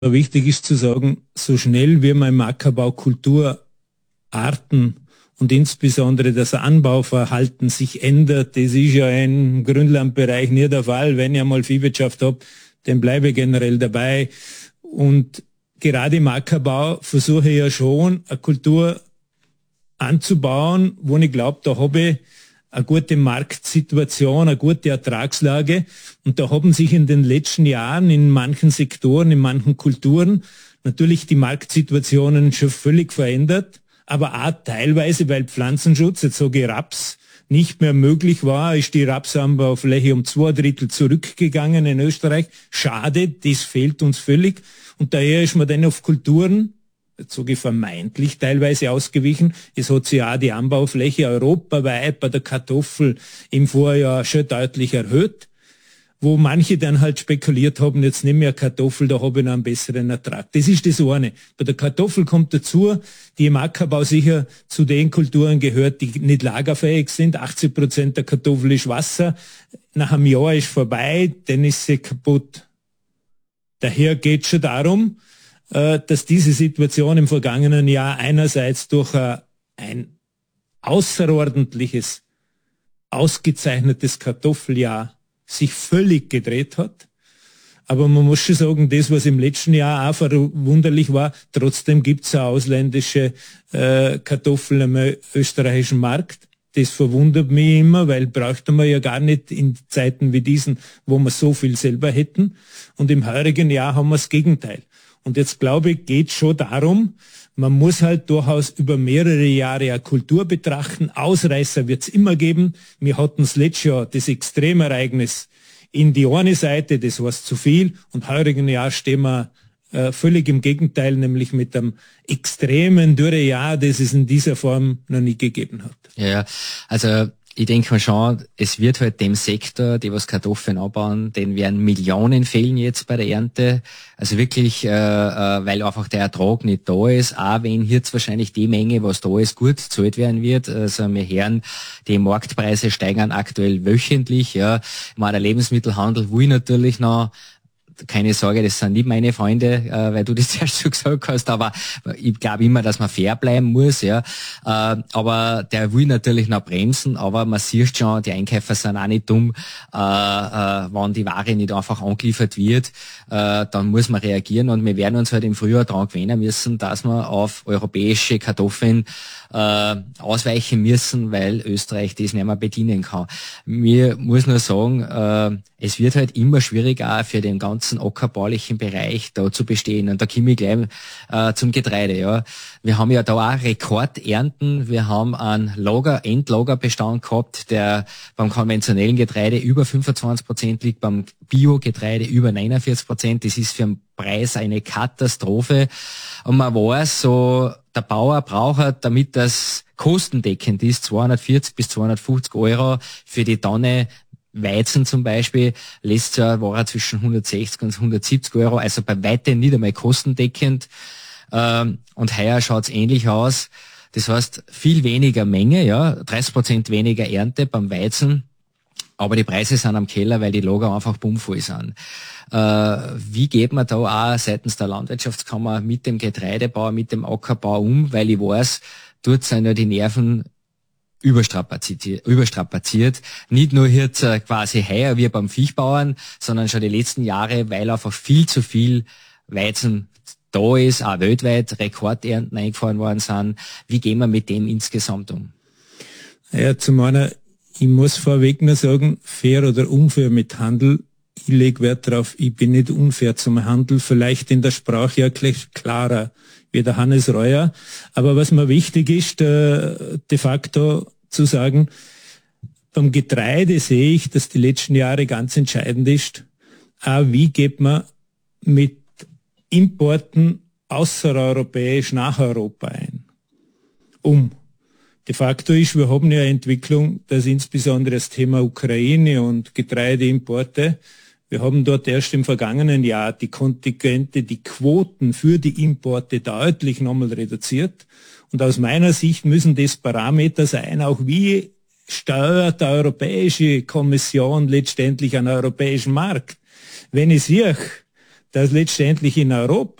Wichtig ist zu sagen, so schnell wie man im Ackerbau Kulturarten und insbesondere das Anbauverhalten sich ändert, das ist ja im Grünlandbereich nie der Fall. Wenn ich einmal Viehwirtschaft habe, dann bleibe ich generell dabei. Und gerade im Ackerbau versuche ich ja schon, eine Kultur anzubauen, wo ich glaube, da habe ich eine gute Marktsituation, eine gute Ertragslage. Und da haben sich in den letzten Jahren in manchen Sektoren, in manchen Kulturen natürlich die Marktsituationen schon völlig verändert. Aber auch teilweise, weil Pflanzenschutz, jetzt sage ich Raps, nicht mehr möglich war, ist die Rapsanbaufläche um 2/3 zurückgegangen in Österreich. Schade, das fehlt uns völlig. Und daher ist man dann auf Kulturen, jetzt sage ich vermeintlich, teilweise ausgewichen. Es hat sich auch die Anbaufläche europaweit bei der Kartoffel im Vorjahr schon deutlich erhöht, wo manche dann halt spekuliert haben, jetzt nehme ich eine Kartoffel, da habe ich noch einen besseren Ertrag. Das ist das eine. Bei der Kartoffel kommt dazu, die im Ackerbau sicher zu den Kulturen gehört, die nicht lagerfähig sind. 80% der Kartoffel ist Wasser. Nach einem Jahr ist vorbei, dann ist sie kaputt. Daher geht es schon darum, dass diese Situation im vergangenen Jahr einerseits durch ein außerordentliches, ausgezeichnetes Kartoffeljahr sich völlig gedreht hat. Aber man muss schon sagen, das, was im letzten Jahr auch verwunderlich war, trotzdem gibt es ausländische Kartoffeln am österreichischen Markt. Das verwundert mich immer, weil bräuchte man ja gar nicht in Zeiten wie diesen, wo wir so viel selber hätten. Und im heurigen Jahr haben wir das Gegenteil. Und jetzt glaube ich, geht schon darum, man muss halt durchaus über mehrere Jahre eine Kultur betrachten. Ausreißer wird es immer geben. Wir hatten das letzte Jahr das Extremereignis in die eine Seite, das war zu viel. Und heurigen Jahr stehen wir völlig im Gegenteil, nämlich mit einem extremen Dürrejahr, das es in dieser Form noch nie gegeben hat. Ja, also ich denke mal schon, es wird halt dem Sektor, die was Kartoffeln anbauen, den werden Millionen fehlen jetzt bei der Ernte. Also wirklich, weil einfach der Ertrag nicht da ist. Auch wenn jetzt wahrscheinlich die Menge, was da ist, gut gezahlt werden wird. Also wir hören, die Marktpreise steigern aktuell wöchentlich. Ja, ich meine, der Lebensmittelhandel will natürlich noch. Keine Sorge, das sind nicht meine Freunde, weil du das zuerst so gesagt hast, aber ich glaube immer, dass man fair bleiben muss, ja. Aber der will natürlich noch bremsen, aber man sieht schon, die Einkäufer sind auch nicht dumm, wenn die Ware nicht einfach angeliefert wird, dann muss man reagieren und wir werden uns halt im Frühjahr daran gewöhnen müssen, dass wir auf europäische Kartoffeln ausweichen müssen, weil Österreich das nicht mehr bedienen kann. Mir muss nur sagen, es wird halt immer schwieriger auch für den ganzen ackerbaulichen Bereich da zu bestehen. Und da komme ich gleich zum Getreide. Ja, wir haben ja da auch Rekordernten. Wir haben einen Endlagerbestand gehabt, der beim konventionellen Getreide über 25% liegt, beim Bio-Getreide über 49%. Das ist für den Preis eine Katastrophe. Und man weiß so, der Bauer braucht, damit das kostendeckend ist, 240 bis 250 Euro für die Tonne Weizen zum Beispiel. Letztes Jahr war er zwischen 160 und 170 Euro, also bei weitem nicht einmal kostendeckend. Und heuer schaut's ähnlich aus. Das heißt, viel weniger Menge, ja, 30% weniger Ernte beim Weizen. Aber die Preise sind am Keller, weil die Lager einfach bummvoll sind. Wie geht man da auch seitens der Landwirtschaftskammer mit dem Getreidebau, mit dem Ackerbau um? Weil ich weiß, dort sind ja die Nerven überstrapaziert. Nicht nur jetzt quasi heuer wie beim Viehbauern, sondern schon die letzten Jahre, weil einfach viel zu viel Weizen da ist, auch weltweit Rekordernten eingefahren worden sind. Wie gehen wir mit dem insgesamt um? Ja, zum einen, ich muss vorweg nur sagen, fair oder unfair mit Handel, ich lege Wert darauf, ich bin nicht unfair zum Handel, vielleicht in der Sprache ja gleich klarer wie der Hannes Reuer. Aber was mir wichtig ist, de facto zu sagen, beim Getreide sehe ich, dass die letzten Jahre ganz entscheidend ist, wie geht man mit Importen außereuropäisch nach Europa ein. De facto ist, wir haben ja eine Entwicklung, dass insbesondere das Thema Ukraine und Getreideimporte, wir haben dort erst im vergangenen Jahr die Kontingente, die Quoten für die Importe deutlich nochmal reduziert. Und aus meiner Sicht müssen das Parameter sein, auch wie steuert die Europäische Kommission letztendlich einen europäischen Markt. Wenn ich sehe, dass letztendlich in Europa